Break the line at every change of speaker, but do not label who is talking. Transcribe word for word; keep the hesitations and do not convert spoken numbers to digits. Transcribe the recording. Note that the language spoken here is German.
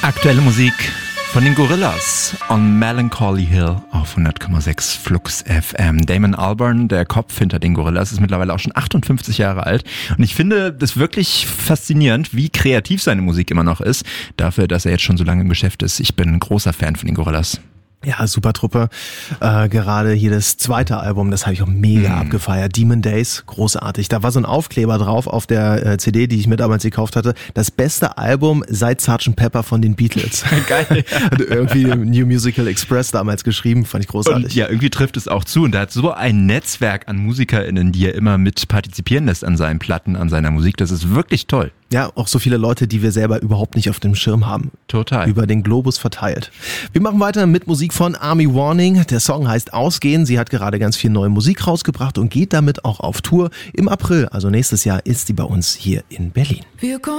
Aktuelle Musik von den Gorillaz on Melancholy Hill auf hundert Komma sechs Flux F M. Damon Albarn, der Kopf hinter den Gorillaz, ist mittlerweile auch schon achtundfünfzig Jahre alt. Und ich finde das wirklich faszinierend, wie kreativ seine Musik immer noch ist, dafür, dass er jetzt schon so lange im Geschäft ist. Ich bin ein großer Fan von den Gorillaz.
Ja, super Truppe. Äh, gerade hier das zweite Album, das habe ich auch mega mm. abgefeiert. Demon Days, großartig. Da war so ein Aufkleber drauf auf der äh, C D, die ich mir damals gekauft hatte. Das beste Album seit Sergeant Pepper von den Beatles.
Geil.
Hat irgendwie im New Musical Express damals geschrieben, fand ich großartig.
Und ja, irgendwie trifft es auch zu. Und er hat so ein Netzwerk an MusikerInnen, die er immer mit partizipieren lässt an seinen Platten, an seiner Musik. Das ist wirklich toll.
Ja, auch so viele Leute, die wir selber überhaupt nicht auf dem Schirm haben.
Total.
Über den Globus verteilt. Wir machen weiter mit Musik von Army Warning. Der Song heißt Ausgehen. Sie hat gerade ganz viel neue Musik rausgebracht und geht damit auch auf Tour. Im April, also nächstes Jahr, ist sie bei uns hier in Berlin.
Wir